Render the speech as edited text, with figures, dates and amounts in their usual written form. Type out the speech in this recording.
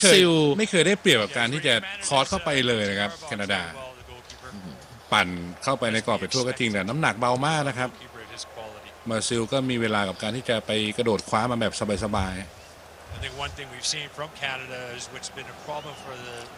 ซิลไม่เคยได้เปรียบกับการที่จะคอร์สเข้าไปเลยนะครับแคนาดาปั่นเข้าไปในกรอบไปทั่วก็จริงแต่น้ำหนักเบามากนะครับมาซิลก็มีเวลากับการที่จะไปกระโดดคว้ามาแบบสบาย